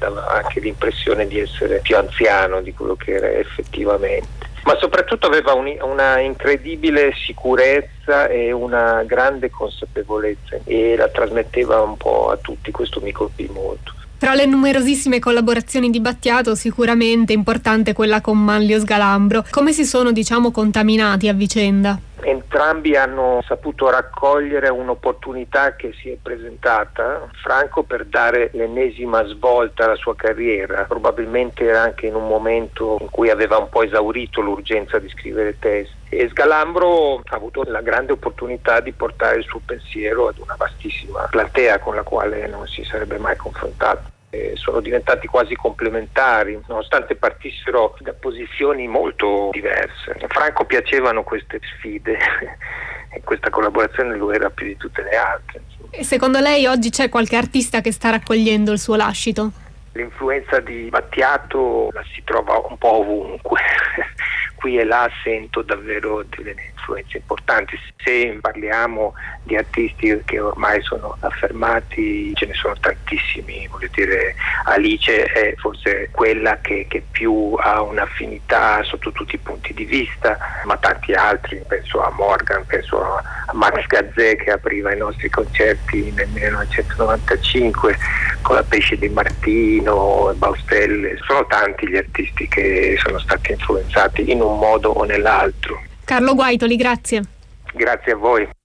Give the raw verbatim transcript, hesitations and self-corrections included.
dava anche l'impressione di essere più anziano di quello che era effettivamente. Ma soprattutto aveva un, una incredibile sicurezza e una grande consapevolezza, e la trasmetteva un po' a tutti. Questo mi colpì molto. Tra le numerosissime collaborazioni di Battiato, sicuramente importante quella con Manlio Sgalambro. Come si sono, diciamo, contaminati a vicenda? Entrambi hanno saputo raccogliere un'opportunità che si è presentata. Franco per dare l'ennesima svolta alla sua carriera, probabilmente era anche in un momento in cui aveva un po' esaurito l'urgenza di scrivere testi, e Sgalambro ha avuto la grande opportunità di portare il suo pensiero ad una vastissima platea con la quale non si sarebbe mai confrontato. E sono diventati quasi complementari, nonostante partissero da posizioni molto diverse. A Franco piacevano queste sfide e questa collaborazione lo era più di tutte le altre. E secondo lei oggi c'è qualche artista che sta raccogliendo il suo lascito? L'influenza di Battiato la si trova un po' ovunque. Qui e là sento davvero delle influenze importanti. Se parliamo di artisti che ormai sono affermati, ce ne sono tantissimi. Voglio dire, Alice è forse quella che, che più ha un'affinità sotto tutti i punti di vista, ma tanti altri, penso a Morgan, penso a Max Gazzè che apriva i nostri concerti nel millenovecentonovantacinque con la Pesce di Martino, Baustelle. Sono tanti gli artisti che sono stati influenzati in un modo o nell'altro. Carlo Guaitoli, grazie. Grazie a voi.